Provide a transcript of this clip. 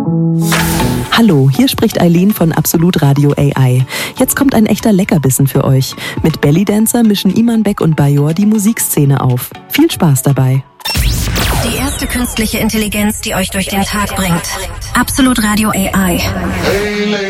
Hallo, hier spricht Eileen von Absolut Radio AI. Jetzt kommt ein echter Leckerbissen für euch. Mit Bellydancer mischen Iman Beck und Bajor die Musikszene auf. Viel Spaß dabei. Die erste künstliche Intelligenz, die euch durch den Tag bringt. Absolut Radio AI.